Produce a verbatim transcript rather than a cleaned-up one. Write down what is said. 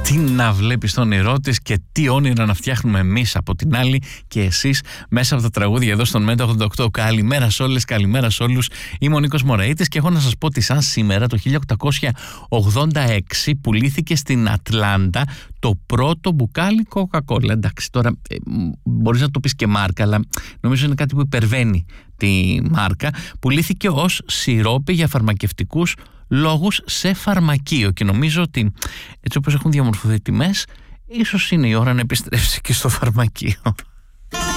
τι να βλέπει στο όνειρό της και τι όνειρα να φτιάχνουμε εμείς από την άλλη και εσείς μέσα από τα τραγούδια εδώ στον Μέτα ογδόντα οκτώ. Καλημέρα σε όλες, καλημέρα σε όλους. Είμαι ο Νίκος Μωραΐτης και έχω να σας πω ότι σαν σήμερα το χίλια οκτακόσια ογδόντα έξι πουλήθηκε στην Ατλάντα το πρώτο μπουκάλι Coca-Cola. Εντάξει, τώρα ε, μπορείς να το πεις και μάρκα, αλλά νομίζω είναι κάτι που υπερβαίνει τη μάρκα. Πουλήθηκε ως σιρόπι για φαρμακευτικούς λόγους σε φαρμακείο και νομίζω ότι έτσι όπως έχουν διαμορφωθεί τιμές, ίσως είναι η ώρα να επιστρέψει και στο φαρμακείο.